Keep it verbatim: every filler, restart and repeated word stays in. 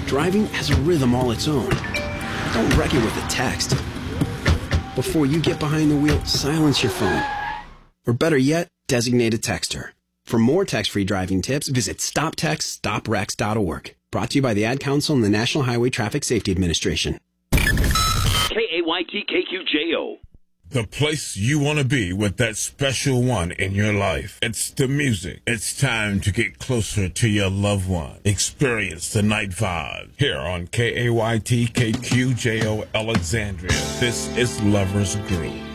Driving has a rhythm all its own. Don't wreck it with a text. Before you get behind the wheel, silence your phone. Or better yet, designate a texter. For more text-free driving tips, visit stop text stop wrecks dot org. Brought to you by the Ad Council and the National Highway Traffic Safety Administration. K A Y T K Q J O. The place you want to be with that special one in your life. It's the music. It's time to get closer to your loved one. Experience the night vibe here on K A Y T K Q J O Alexandria. This is Lover's Groove.